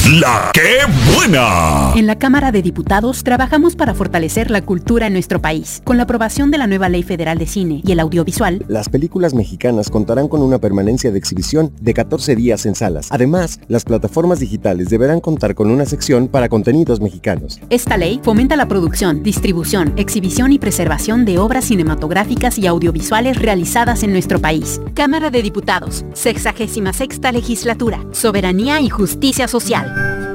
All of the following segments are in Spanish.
La ¡Qué buena! En la Cámara de Diputados trabajamos para fortalecer la cultura en nuestro país. Con la aprobación de la nueva Ley Federal de Cine y el audiovisual, las películas mexicanas contarán con una permanencia de exhibición de 14 días en salas. Además, las plataformas digitales deberán contar con una sección para contenidos mexicanos. Esta ley fomenta la producción, distribución, exhibición y preservación de obras cinematográficas y audiovisuales realizadas en nuestro país. Cámara de Diputados, 66ª Legislatura, Soberanía y Justicia Social.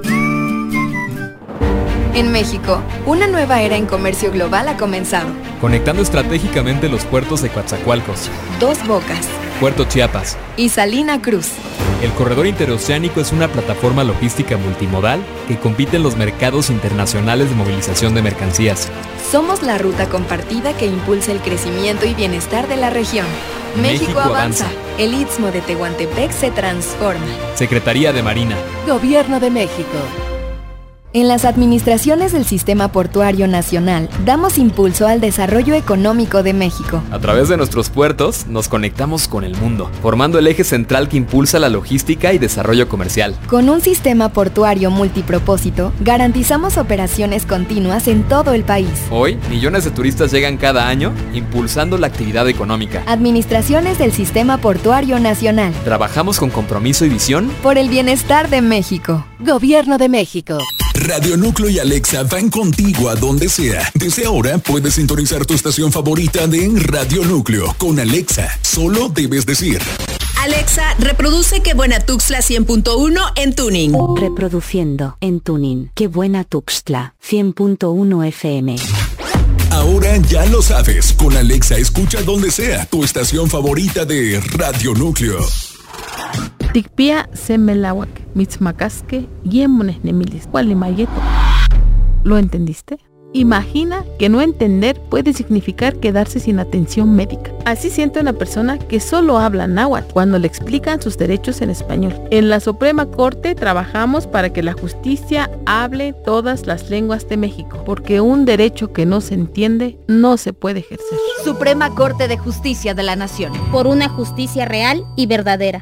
En México, una nueva era en comercio global ha comenzado. Conectando estratégicamente los puertos de Coatzacoalcos, Dos Bocas, Puerto Chiapas y Salina Cruz. El corredor interoceánico es una plataforma logística multimodal que compite en los mercados internacionales de movilización de mercancías. Somos la ruta compartida que impulsa el crecimiento y bienestar de la región. México avanza. El Istmo de Tehuantepec se transforma. Secretaría de Marina. Gobierno de México. En las administraciones del Sistema Portuario Nacional, damos impulso al desarrollo económico de México. A través de nuestros puertos, nos conectamos con el mundo, formando el eje central que impulsa la logística y desarrollo comercial. Con un sistema portuario multipropósito, garantizamos operaciones continuas en todo el país. Hoy, millones de turistas llegan cada año, impulsando la actividad económica. Administraciones del Sistema Portuario Nacional. Trabajamos con compromiso y visión por el bienestar de México. Gobierno de México. Radio Núcleo y Alexa van contigo a donde sea. Desde ahora puedes sintonizar tu estación favorita de Radio Núcleo. Con Alexa, solo debes decir: Alexa, reproduce Qué Buena Tuxtla 100.1 en Tuning. Reproduciendo en Tuning Qué Buena Tuxtla 100.1 FM. Ahora ya lo sabes. Con Alexa escucha donde sea tu estación favorita de Radio Núcleo. Tikpia semelawak, mitzmacasque, yemones nemilis, gualimayeto. ¿Lo entendiste? Imagina que no entender puede significar quedarse sin atención médica. Así siente una persona que solo habla náhuatl cuando le explican sus derechos en español. En la Suprema Corte trabajamos para que la justicia hable todas las lenguas de México, porque un derecho que no se entiende no se puede ejercer. Suprema Corte de Justicia de la Nación. Por una justicia real y verdadera.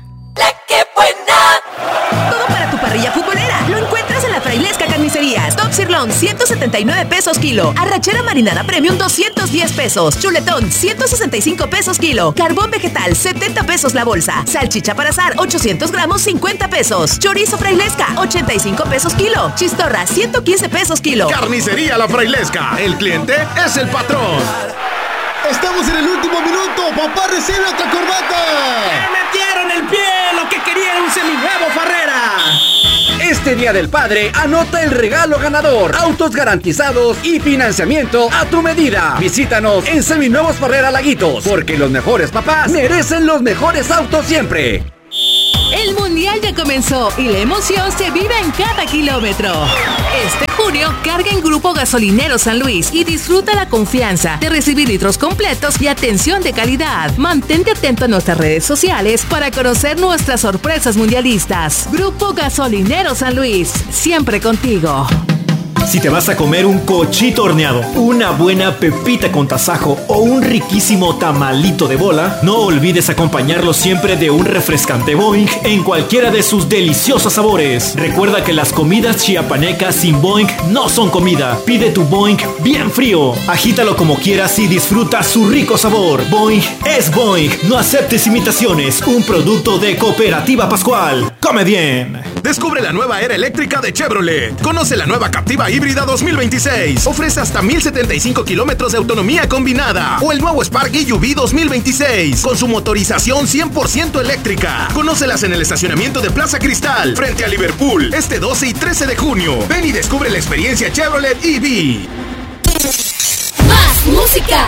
Todo para tu parrilla futbolera. Lo encuentras en la Frailesca Carnicerías. Top Sirloin, 179 pesos kilo. Arrachera marinada premium, 210 pesos. Chuletón, 165 pesos kilo. Carbón vegetal, 70 pesos la bolsa. Salchicha para asar, 800 gramos, 50 pesos. Chorizo Frailesca, 85 pesos kilo. Chistorra, 115 pesos kilo. Carnicería La Frailesca. El cliente es el patrón. Estamos en el último minuto. Papá recibe otra corbata. ¡Me metieron el pie! Lo que quería era un seminuevo, Farrera. Este Día del Padre, anota el regalo ganador. Autos garantizados y financiamiento a tu medida. Visítanos en Seminuevos Farrera Laguitos, porque los mejores papás merecen los mejores autos siempre. El Mundial ya comenzó y la emoción se vive en cada kilómetro. Este junio, carga en Grupo Gasolinero San Luis y disfruta la confianza de recibir litros completos y atención de calidad. Mantente atento a nuestras redes sociales para conocer nuestras sorpresas mundialistas. Grupo Gasolinero San Luis, siempre contigo. Si te vas a comer un cochito horneado, una buena pepita con tasajo o un riquísimo tamalito de bola, no olvides acompañarlo siempre de un refrescante Boing en cualquiera de sus deliciosos sabores. Recuerda que las comidas chiapanecas sin Boing no son comida. Pide tu Boing bien frío, agítalo como quieras y disfruta su rico sabor. Boing es Boing, no aceptes imitaciones. Un producto de Cooperativa Pascual. ¡Come bien! Descubre la nueva era eléctrica de Chevrolet. Conoce la nueva Captiva híbrida 2026. Ofrece hasta 1075 kilómetros de autonomía combinada. O el nuevo Spark EUV 2026. Con su motorización 100% eléctrica. Conócelas en el estacionamiento de Plaza Cristal, frente a Liverpool, este 12 y 13 de junio. Ven y descubre la experiencia Chevrolet EV. ¡Más música!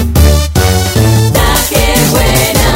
La que buena.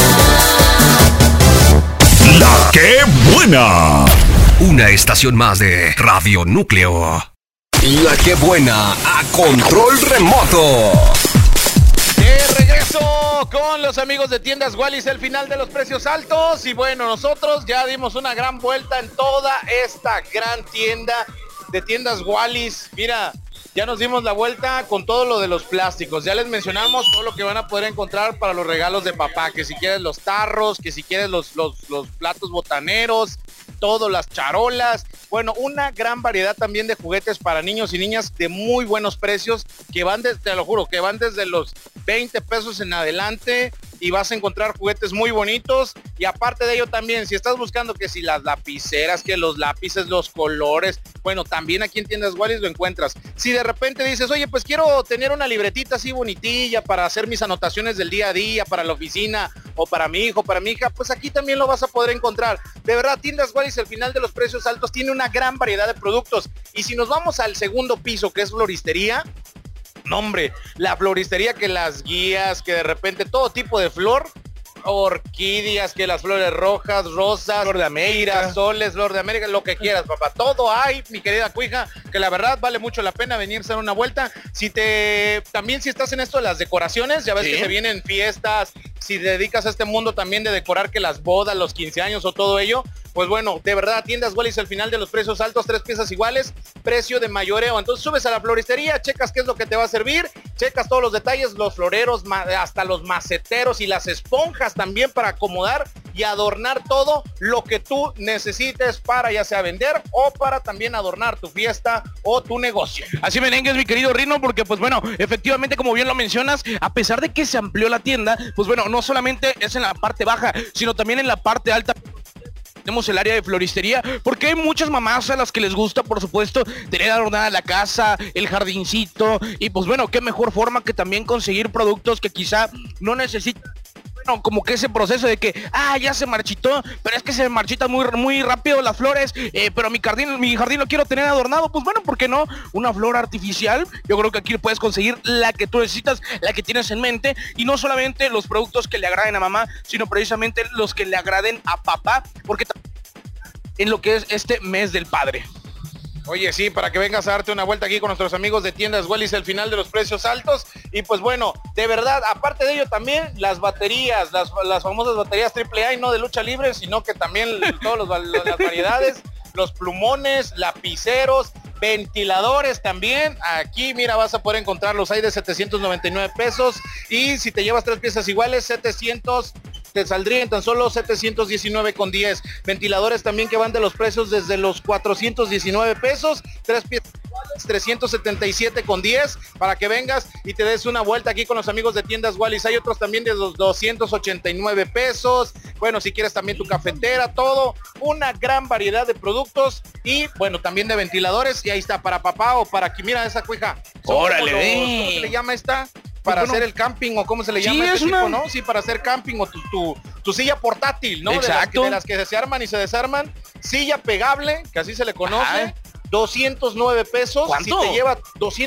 La ¡Qué buena! Una estación más de Radio Núcleo. La ¡Qué buena! A control remoto. De regreso con los amigos de Tiendas Wallis, el final de los precios altos. Y bueno, nosotros ya dimos una gran vuelta en toda esta gran tienda de Tiendas Wallis. Mira, ya nos dimos la vuelta con todo lo de los plásticos. Ya les mencionamos todo lo que van a poder encontrar para los regalos de papá. Que si quieres los tarros, que si quieres los platos botaneros, todas las charolas, bueno, una gran variedad también de juguetes para niños y niñas de muy buenos precios, que van desde, te lo juro, que van desde los 20 pesos en adelante, y vas a encontrar juguetes muy bonitos. Y aparte de ello también, si estás buscando que si las lapiceras, que los lápices, los colores, bueno, también aquí en Tiendas Wallis lo encuentras. Si de repente dices, oye, pues quiero tener una libretita así bonitilla para hacer mis anotaciones del día a día, para la oficina, o para mi hijo, para mi hija, pues aquí también lo vas a poder encontrar. De verdad, Tiendas Wallis, al final de los precios altos, tiene una gran variedad de productos. Y si nos vamos al segundo piso, que es floristería, no, hombre, la floristería, que las guías, que de repente todo tipo de flor, orquídeas, que las flores rojas, rosas, flor de América, girasoles, flor de América, lo que quieras, papá. Todo hay, mi querida cuija, que la verdad vale mucho la pena venirse a dar una vuelta. También si estás en esto de las decoraciones, ya ves que se vienen fiestas, si te dedicas a este mundo también de decorar, que las bodas, los 15 años o todo ello, pues bueno, de verdad, Tiendas Wallis, al final de los precios altos, 3 piezas iguales, precio de mayoreo. Entonces subes a la floristería, checas qué es lo que te va a servir, checas todos los detalles, los floreros, hasta los maceteros y las esponjas también para acomodar y adornar todo lo que tú necesites para ya sea vender o para también adornar tu fiesta o tu negocio. Así merengues, mi querido Rino, porque pues bueno, efectivamente, como bien lo mencionas, a pesar de que se amplió la tienda, pues bueno, no solamente es en la parte baja, sino también en la parte alta. Tenemos el área de floristería, porque hay muchas mamás a las que les gusta, por supuesto, tener adornada la casa, el jardincito, y pues bueno, qué mejor forma que también conseguir productos que quizá no necesitan. Bueno, como que ese proceso de que, ya se marchitó, pero es que se marchita muy rápido las flores, pero mi jardín lo quiero tener adornado. Pues bueno, ¿por qué no? Una flor artificial, yo creo que aquí puedes conseguir la que tú necesitas, la que tienes en mente, y no solamente los productos que le agraden a mamá, sino precisamente los que le agraden a papá, porque en lo que es este mes del padre. Oye, sí, para que vengas a darte una vuelta aquí con nuestros amigos de Tiendas Wallis, al final de los precios altos. Y pues bueno, de verdad, aparte de ello también, las baterías, las famosas baterías AAA, y no de lucha libre, sino que también todas las variedades, los plumones, lapiceros, ventiladores también. Aquí, mira, vas a poder encontrarlos, hay de 799 pesos. Y si te llevas 3 piezas iguales, 700... te saldría en tan solo 719,10. Ventiladores también que van de los precios desde los 419 pesos, 3 piezas iguales, 377,10, para que vengas y te des una vuelta aquí con los amigos de Tiendas Wallis. Hay otros también de los 289 pesos. Bueno, si quieres también tu cafetera, todo, una gran variedad de productos, y bueno, también de ventiladores. Y ahí está, para papá o para aquí, mira esa cuija. Órale, ¿cómo se le llama esta? Para hacer el camping, o cómo se le llama este tipo, ¿no? Sí, para hacer camping, o tu silla portátil, ¿no? Exacto. De las que se arman y se desarman. Silla pegable, que así se le conoce. Ajá. 209 pesos. ¿Cuánto? Si te lleva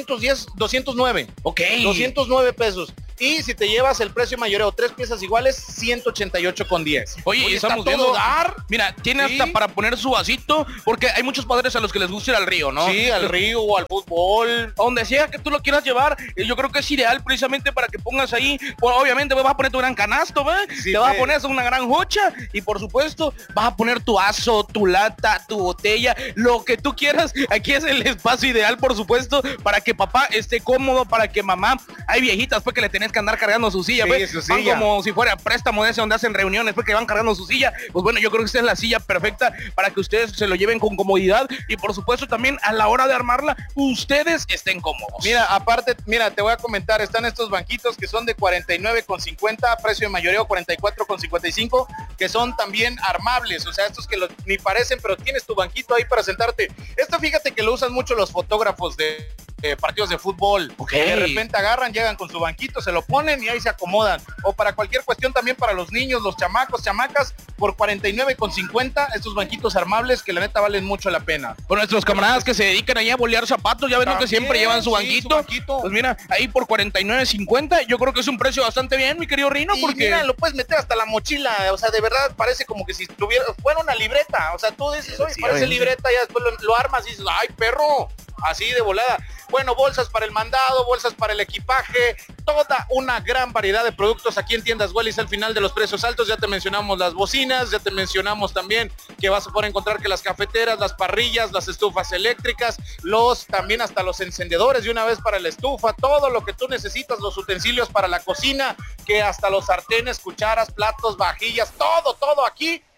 209. Ok. 209 pesos. Y si te llevas el precio mayoreo, 3 piezas iguales, 188,10. Oye, estamos viendo, mira, tiene hasta para poner su vasito, porque hay muchos padres a los que les gusta ir al río, ¿no? Sí, al río o al fútbol. Donde sea que tú lo quieras llevar, yo creo que es ideal precisamente para que pongas ahí, obviamente vas a poner tu gran canasto, ¿ves? Sí, te vas a poner una gran hocha, y por supuesto vas a poner tu vaso, tu lata, tu botella, lo que tú quieras. Aquí es el espacio ideal, por supuesto, para que papá esté cómodo, para que mamá, hay viejitas pues que le tenés que andar cargando su silla, pues, van como si fuera préstamo de ese donde hacen reuniones, pues que van cargando su silla. Pues bueno, yo creo que esta es la silla perfecta para que ustedes se lo lleven con comodidad, y por supuesto también a la hora de armarla, ustedes estén cómodos. Mira, aparte, mira, te voy a comentar, están estos banquitos que son de 49,50, precio de mayoreo 44,55, que son también armables, o sea, estos que ni parecen, pero tienes tu banquito ahí para sentarte. Esto fíjate que lo usan mucho los fotógrafos de partidos de fútbol. De repente agarran, llegan con su banquito, se lo ponen y ahí se acomodan. O para cualquier cuestión también para los niños, los chamacos, chamacas, por 49,50, estos banquitos armables que la neta valen mucho la pena. Por nuestros camaradas que se dedican ahí a bolear zapatos, ya ven que siempre llevan su banquito. Pues mira, ahí por 49,50, yo creo que es un precio bastante bien, mi querido Rino, y porque mira, lo puedes meter hasta la mochila, o sea, de verdad parece como que si fuera una libreta, o sea, tú dices, oye, parece libreta, ya después lo armas y dices, ay, perro, así de volada. Bueno, bolsas para el mandado, bolsas para el equipaje, toda una gran variedad de productos aquí en Tiendas Wallis al final de los precios altos. Ya te mencionamos las bocinas, ya te mencionamos también que vas a poder encontrar que las cafeteras, las parrillas, las estufas eléctricas, también hasta los encendedores de una vez para la estufa, todo lo que tú necesitas, los utensilios para la cocina, que hasta los sartenes, cucharas, platos, vajillas, todo aquí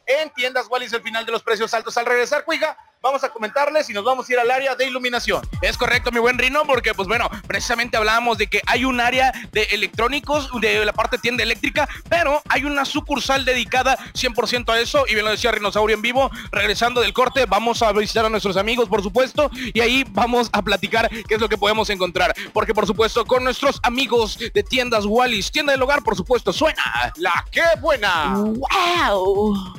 en Tiendas Wallis, el final de los precios altos. Al regresar, Cuiga, vamos a comentarles y nos vamos a ir al área de iluminación. Es correcto, mi buen Rino, porque pues bueno, precisamente hablábamos de que hay un área de electrónicos, de la parte de tienda eléctrica, pero hay una sucursal dedicada 100% a eso, y bien lo decía Rinosaurio en vivo. Regresando del corte, vamos a visitar a nuestros amigos, por supuesto, y ahí vamos a platicar qué es lo que podemos encontrar, porque por supuesto con nuestros amigos de Tiendas Wallis, tienda del hogar, por supuesto, suena La ¡Qué buena! ¡Wow!